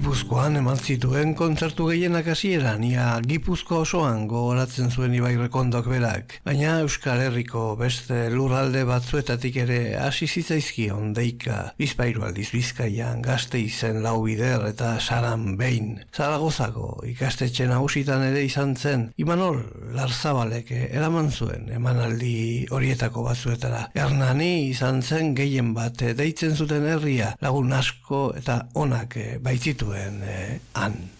Gipuzkoan eman zituen kontzertu gehienak hasieran, ia Gipuzkoa osoan gogoratzen zuen Ibai Rekondok berak. Baina Euskal Herriko beste lurralde batzuetatik ere hasi zitzaizkion deika, Bizpahiru aldiz Bizkaian, Gasteizen, Laubider eta Saran behin. Zaragozako ikastetxe nagusitan ere izan zen, Imanol Larzabalek eraman zuen emanaldi horietako batzuetara. Hernani izan zen gehien bat deitzen zuten herria, lagun asko eta onak baitzituen han.